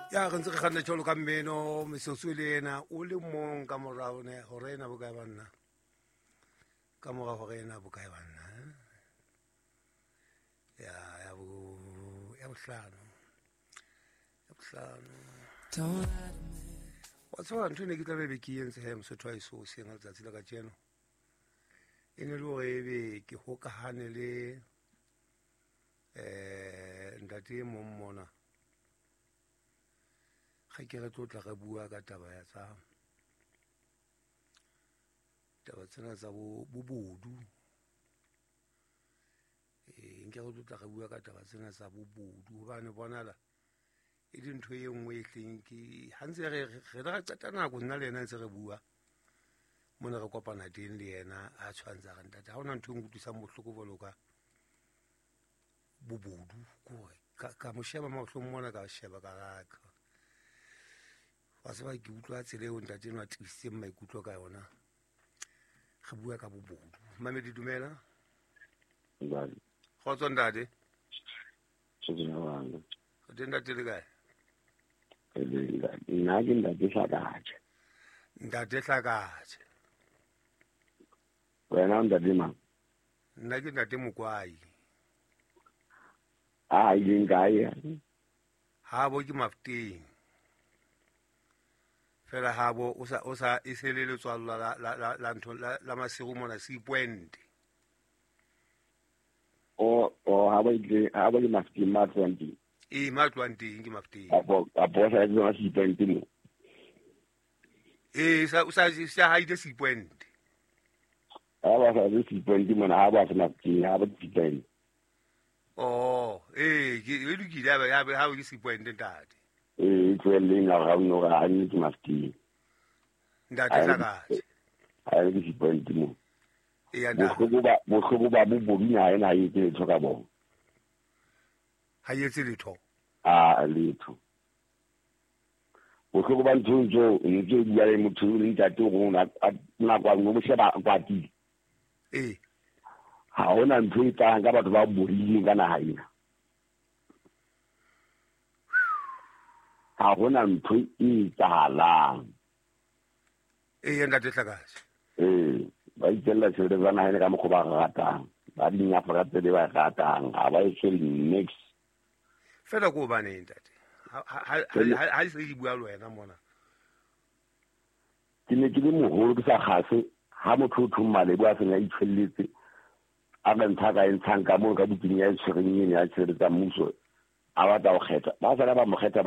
ya re ntse re ganne tšolo ka mmeno mesotso le ena o le mong ka morago ne gore ena bokae banna ka morago gore ena bokae banna ya bohlano wa tseba ntho ne ke tla be ke entse he mosotho a eso seng a letsatsi la ka tjeno e ne le gore ebe ke hokahane le ntate mong mona ga ke re tlotla re bua ka taba tsena tsa bobodu nke re tlotla re bua ka taba tsena tsa bobodu gobane bonala e di ntho e nngwe e tleng ke hantse re qeta nako nna le yena ntse re bua mona re kopana teng le yena a tshwantsa ga ntate ha ona ntho e nkutlwisang bohloko jwalo ka bobodu kore ka mo sheba maotlong mona ka sheba ka raka wa tseba ke utlwa tsela eo ntate eno a tlisitseng maikutlo ka yona re bua ka bobodu Mamedi dumela kgotso ntate o teng ntate le kae nna ke ntate Hlakaje wena ntate mang nna ke ntate Mokwai a ileng kae ha bo ke Mafteng fela ha bo o sa isele letswalo la ntho la masego mona Seipwente o ha ba le Mafteng ma tswanteng ma tswanteng ke Mafteng a bosa ya tsona Seipwente mo sa haide Seipwente ha ba sa Seipwente mona ha ba sa Mafteng ha ba Seipwente ke lokile ha o ke Seipwente ntate tsweleng ga no ga nne ke Mafteng ntate Hlakaje ha re ke Seipwente mo ntate bohloko ba bobodu na ena e ke letho ka bona ha yetse letho letho bohloko ba ntho ntse bua le motho le ntate go na kwa no mo sheba kwa tile ha ona ntho e tlang ka batho ba borile ka naha ena ha hona ntho e tsahalang ntate Hlakaje ba itella tšhelete tsa naha ena ka mokgwa ba ratang ba dinyafa ka tsele ba ratang ga ba etsele next fela ko baneng ntate ha se di bua le wena mona ke ne ke le moholo ke sa gase ha motho o thumma le bua senya itshelletse a ka ntsha ka entshang ka mo ka butsing ya tshwereng ene ya tšhelete tsa mmuso a batla go kgetha ba sa ba mo kgetha